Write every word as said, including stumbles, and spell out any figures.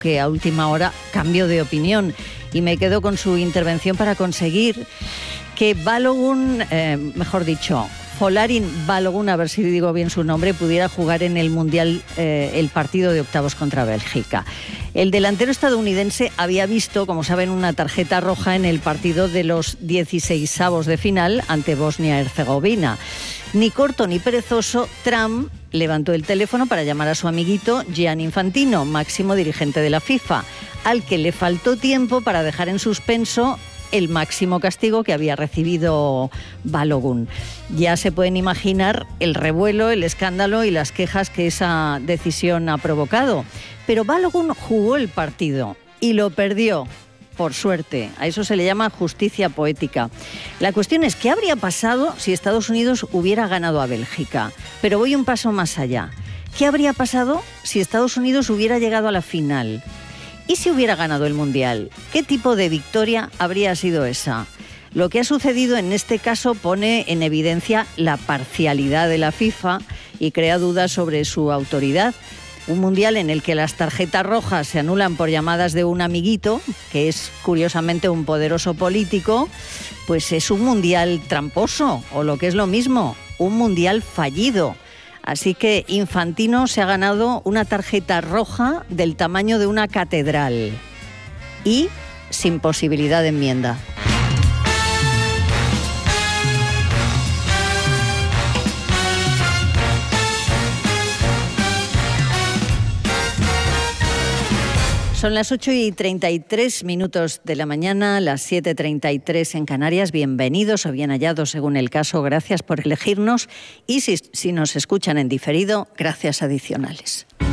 que a última hora cambió de opinión y me quedo con su intervención para conseguir que Balogun, eh, mejor dicho, Folarin Balogun, a ver si digo bien su nombre, pudiera jugar en el Mundial eh, el partido de octavos contra Bélgica. El delantero estadounidense había visto, como saben, una tarjeta roja en el partido de los dieciseisavos de final ante Bosnia-Herzegovina. Ni corto ni perezoso, Trump levantó el teléfono para llamar a su amiguito Gianni Infantino, máximo dirigente de la FIFA, al que le faltó tiempo para dejar en suspenso el máximo castigo que había recibido Balogun. Ya se pueden imaginar el revuelo, el escándalo y las quejas que esa decisión ha provocado. Pero Balogun jugó el partido y lo perdió. Por suerte, a eso se le llama justicia poética. La cuestión es, ¿qué habría pasado si Estados Unidos hubiera ganado a Bélgica? Pero voy un paso más allá. ¿Qué habría pasado si Estados Unidos hubiera llegado a la final? ¿Y si hubiera ganado el Mundial? ¿Qué tipo de victoria habría sido esa? Lo que ha sucedido en este caso pone en evidencia la parcialidad de la FIFA y crea dudas sobre su autoridad. Un Mundial en el que las tarjetas rojas se anulan por llamadas de un amiguito, que es curiosamente un poderoso político, pues es un Mundial tramposo, o lo que es lo mismo, un Mundial fallido. Así que Infantino se ha ganado una tarjeta roja del tamaño de una catedral y sin posibilidad de enmienda. Son las ocho y treinta y tres minutos de la mañana, las siete y treinta y tres en Canarias. Bienvenidos o bien hallados según el caso. Gracias por elegirnos y si, si nos escuchan en diferido, gracias adicionales.